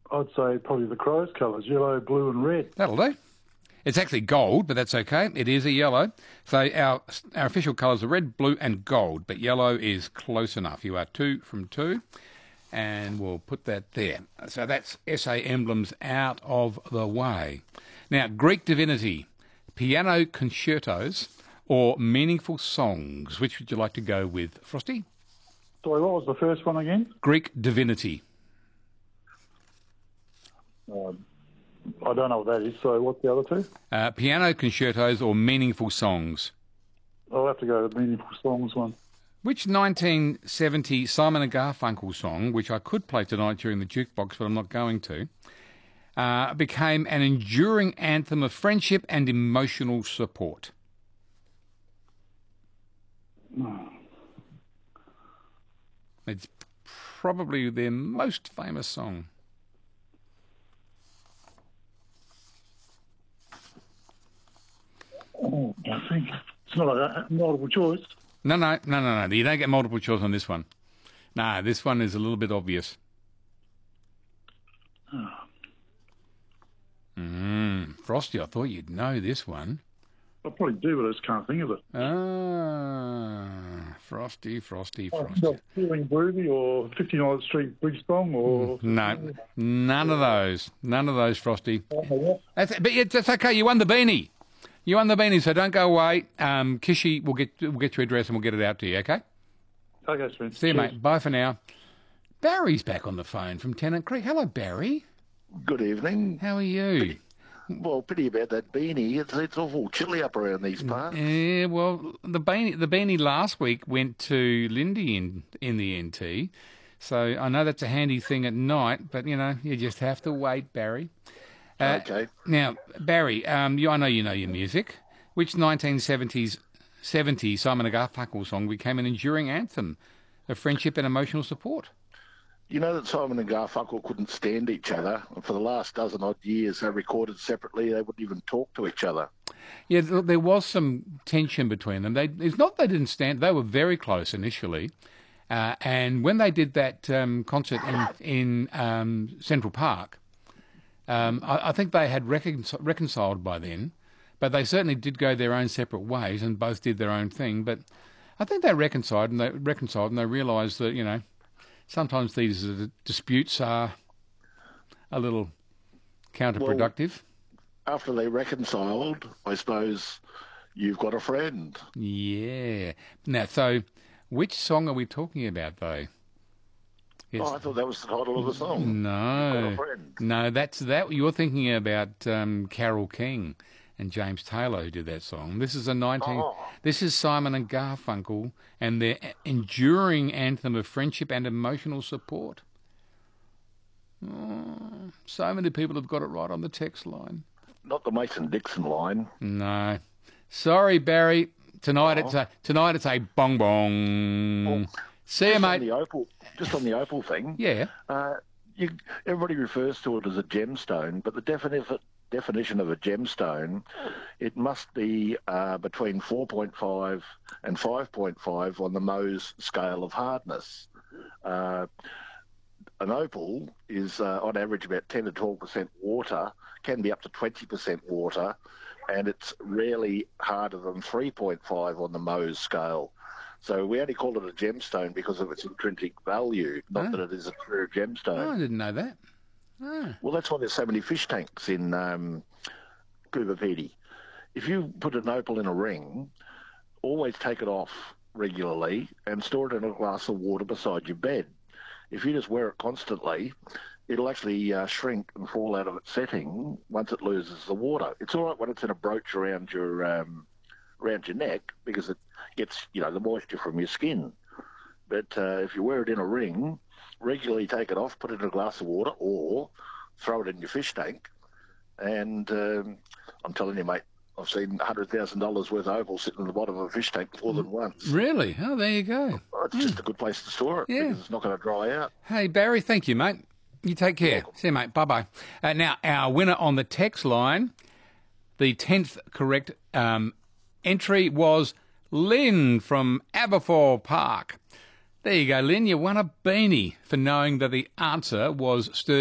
I'd say probably the Crows colours, yellow, blue and red. That'll do. It's actually gold, but that's okay. It is a yellow. So our official colours are red, blue and gold, but yellow is close enough. You are 2 from 2, and we'll put that there. So that's SA emblems out of the way. Now, Greek divinity, piano concertos or meaningful songs. Which would you like to go with, Frosty? Sorry, what was the first one again? Greek divinity. I don't know what that is, so what's the other two? Piano concertos or meaningful songs. I'll have to go with the Meaningful Songs one. Which 1970 Simon & Garfunkel song, which I could play tonight during the jukebox, but I'm not going to, became an enduring anthem of friendship and emotional support? It's probably their most famous song. Oh, I think it's not a multiple choice. No. You don't get multiple choice on this one. No, this one is a little bit obvious. Frosty, I thought you'd know this one. I probably do, but I just can't think of it. Frosty. Feeling Groovy or 59th Street Bridge Song or... No, none of those. None of those, Frosty. But it's okay, you won the beanie. You won the beanie, so don't go away. Kishy will get your address and we'll get it out to you, okay? Okay, Spence. See you, mate. Bye for now. Barry's back on the phone from Tennant Creek. Hello, Barry. Good evening. How are you? Well, pity about that beanie. It's awful chilly up around these parts. Yeah, well, the beanie last week went to Lindy in the NT, so I know that's a handy thing at night, but, you just have to wait, Barry. Okay. Now, Barry, I know you know your music. Which 1970 Simon & Garfunkel song became an enduring anthem of friendship and emotional support? You know that Simon and Garfunkel couldn't stand each other. And for the last dozen odd years, they recorded separately. They wouldn't even talk to each other. Yeah, there was some tension between them. It's not they didn't stand. They were very close initially. And when they did that concert in Central Park, I think they had reconciled by then, but they certainly did go their own separate ways and both did their own thing. But I think they reconciled and they realised that, sometimes these disputes are a little counterproductive. Well, after they reconciled, I suppose you've got a friend. Yeah. Now, so which song are we talking about, though? Yes. Oh, I thought that was the title of the song. No. You've got a friend. No, that's that. You're thinking about Carole King and James Taylor, who did that song. This is This is Simon and Garfunkel and their enduring anthem of friendship and emotional support. Oh, so many people have got it right on the text line. Not the Mason-Dixon line. No. Sorry, Barry. Tonight it's a bong bong. Well, see you, mate. Just on the opal thing. Yeah. Everybody refers to it as a gemstone, but the definition of a gemstone, it must be between 4.5 and 5.5 on the Mohs scale of hardness. An opal is on average about 10 to 12% water, can be up to 20% water, and it's rarely harder than 3.5 on the Mohs scale. So we only call it a gemstone because of its intrinsic value, not that it is a true gemstone. Oh, I didn't know that. Oh. Well, that's why there's so many fish tanks in Coober Pedy. If you put an opal in a ring, always take it off regularly and store it in a glass of water beside your bed. If you just wear it constantly, it'll actually shrink and fall out of its setting once it loses the water. It's all right when it's in a brooch around your neck because it gets the moisture from your skin. But if you wear it in a ring, regularly take it off, put it in a glass of water, or throw it in your fish tank. And I'm telling you, mate, I've seen $100,000 worth of opal sitting in the bottom of a fish tank more than once. Really? Oh, there you go. Well, it's just a good place to store it because it's not going to dry out. Hey, Barry, thank you, mate. You take care. See you, mate. Bye-bye. Now, our winner on the text line, the 10th correct entry was Lynn from Aberfoyle Park. There you go, Lynn. You won a beanie for knowing that the answer was